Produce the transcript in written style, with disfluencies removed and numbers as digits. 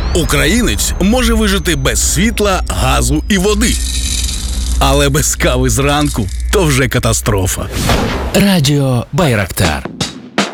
Українець може вижити без світла, газу і води. Але без кави зранку – то вже катастрофа. Радіо Байрактар.